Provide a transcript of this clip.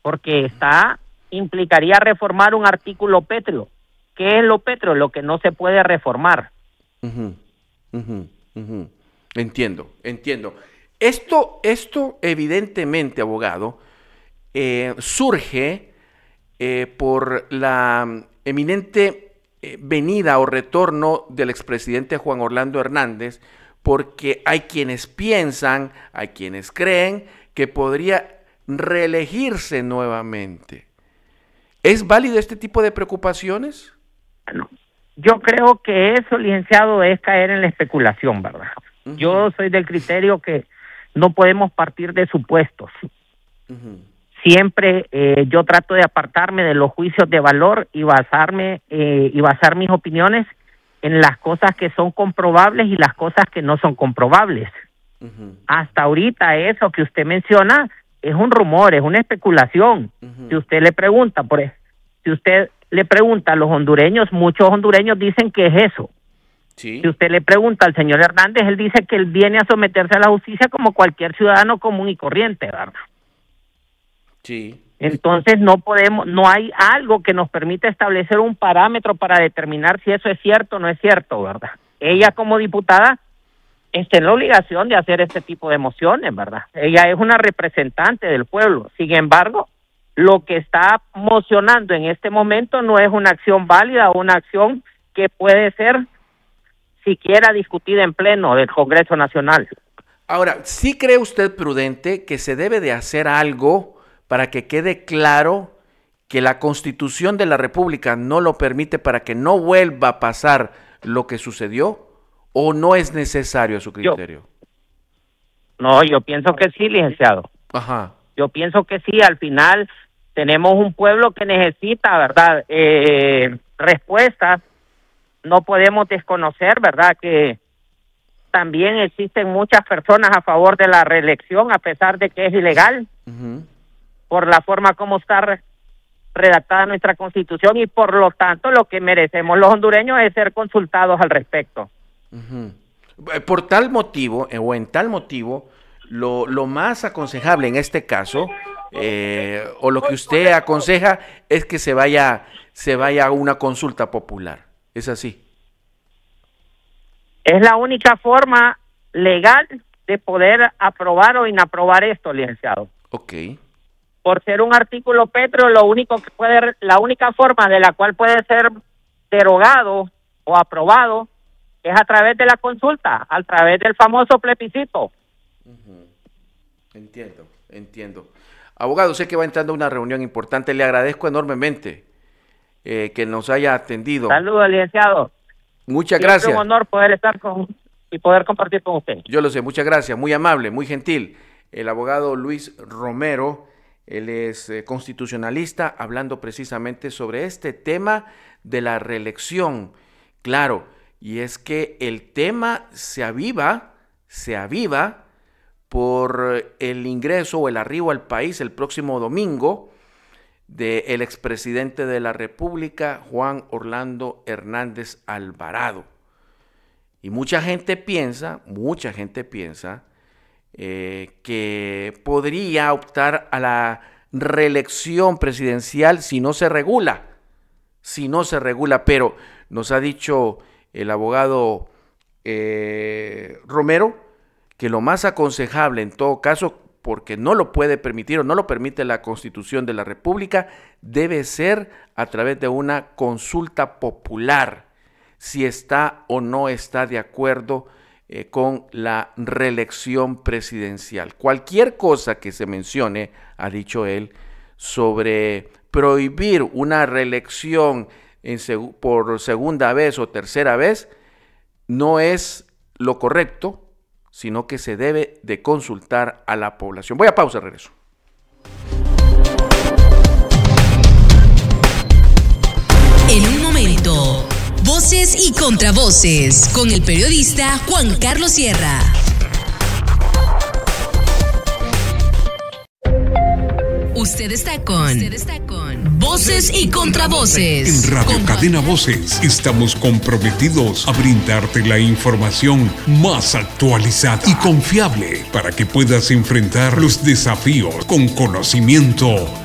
porque implicaría reformar un artículo pétreo. ¿Qué es lo pétreo? Lo que no se puede reformar. Entiendo. Esto evidentemente, abogado, surge por la eminente venida o retorno del expresidente Juan Orlando Hernández, porque hay quienes piensan, hay quienes creen que podría reelegirse nuevamente. ¿Es válido este tipo de preocupaciones? Bueno, yo creo que eso, licenciado, es caer en la especulación, ¿verdad? Uh-huh. Yo soy del criterio que no podemos partir de supuestos. Uh-huh. Siempre yo trato de apartarme de los juicios de valor y basar mis opiniones en las cosas que son comprobables y las cosas que no son comprobables. Uh-huh. Hasta ahorita eso que usted menciona es un rumor, es una especulación. Uh-huh. Si usted le pregunta, a los hondureños, muchos hondureños dicen que es eso. Sí. Si usted le pregunta al señor Hernández, él dice que él viene a someterse a la justicia como cualquier ciudadano común y corriente, ¿verdad? Sí. Entonces no hay algo que nos permita establecer un parámetro para determinar si eso es cierto o no es cierto, ¿verdad? Ella como diputada está en la obligación de hacer este tipo de mociones, ¿verdad? Ella es una representante del pueblo. Sin embargo, lo que está mocionando en este momento no es una acción válida o una acción que puede ser siquiera discutida en pleno del Congreso Nacional. Ahora, ¿sí cree usted prudente que se debe de hacer algo para que quede claro que la Constitución de la República no lo permite para que no vuelva a pasar lo que sucedió? ¿O no es necesario a su criterio? Yo pienso que sí, licenciado. Ajá. Yo pienso que sí, al final tenemos un pueblo que necesita, ¿verdad?, respuestas. No podemos desconocer, ¿verdad?, que también existen muchas personas a favor de la reelección, a pesar de que es ilegal, uh-huh, por la forma como está redactada nuestra Constitución, y por lo tanto lo que merecemos los hondureños es ser consultados al respecto. Uh-huh. Por tal motivo, o en tal motivo, lo más aconsejable en este caso, o lo que usted aconseja, es que se vaya a una consulta popular. ¿Es así? Es la única forma legal de poder aprobar o inaprobar esto, licenciado. Ok. Por ser un artículo pétreo, la única forma de la cual puede ser derogado o aprobado es a través de la consulta, a través del famoso plebiscito. Uh-huh. Entiendo. Abogado, sé que va entrando a una reunión importante. Le agradezco enormemente que nos haya atendido. Saludos, licenciado. Muchas gracias. Es un honor poder estar y poder compartir con usted. Yo lo sé, muchas gracias. Muy amable, muy gentil. El abogado Luis Romero, él es constitucionalista, hablando precisamente sobre este tema de la reelección. Claro, y es que el tema se aviva por el ingreso o el arribo al país el próximo domingo del expresidente de la República, Juan Orlando Hernández Alvarado. Y mucha gente piensa que podría optar a la reelección presidencial si no se regula, pero nos ha dicho el abogado Romero que lo más aconsejable en todo caso, porque no lo puede permitir o no lo permite la Constitución de la República, debe ser a través de una consulta popular, si está o no está de acuerdo con la reelección presidencial. Cualquier cosa que se mencione, ha dicho él, sobre prohibir una reelección por segunda vez o tercera vez, no es lo correcto, sino que se debe de consultar a la población. Voy a pausa, regreso. En un momento, voces y contravoces con el periodista Juan Carlos Sierra. Usted está con Voces y Contravoces. En Radio Cadena Voces estamos comprometidos a brindarte la información más actualizada y confiable para que puedas enfrentar los desafíos con conocimiento,